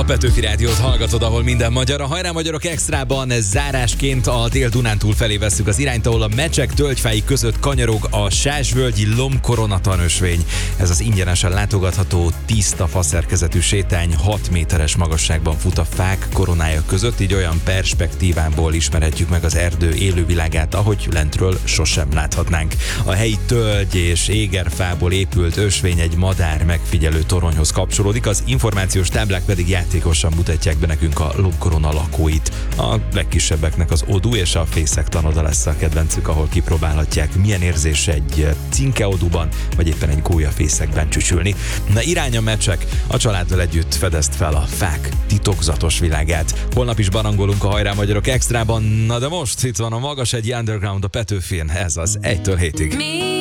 A Petőfi Rádiót hallgatod, ahol minden magyar. A Hajrá Magyarok Extrában zárásként a Dél-Dunántúl felé vesszük az irányt, ahol a Mecsek tölgyfái között kanyarog a Sásvölgyi lombkoronatanösvény. Ez az ingyenesen látogatható, tiszta faszerkezetű sétány 6 méteres magasságban fut a fák koronája között, így olyan perspektívából ismerhetjük meg az erdő élővilágát, ahogy lentről sosem láthatnánk. A helyi tölgy és égerfából épült ösvény egy madár megfigyelő toronyhoz kapcsolódik, az információs táblák pedig játékosan mutatják be nekünk a lombkorona lakóit. A legkisebbeknek az odú és a fészektan lesz a kedvencük, ahol kipróbálhatják, milyen érzés egy cinkeodúban, vagy éppen egy gólyafészekben csücsülni. Na, irány a Mecsek, a családdal együtt fedezd fel a fák titokzatos világát. Holnap is barangolunk a Hajrá Magyarok Extrában, na de most itt van a Magas egy Underground a Petőfin, ez az 1-től 7-ig.